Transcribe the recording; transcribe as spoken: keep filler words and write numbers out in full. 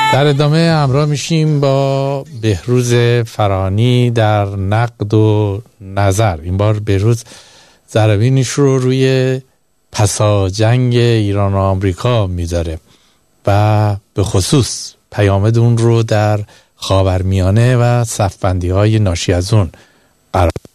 در ادامه همراه میشیم با بهروز فرانی در نقد و نظر. این بار بهروز ضربینش رو روی پسا جنگ ایران و آمریکا میذاره و به خصوص پیامد اون رو در خاورمیانه و صفبندی های ناشی از اون قرار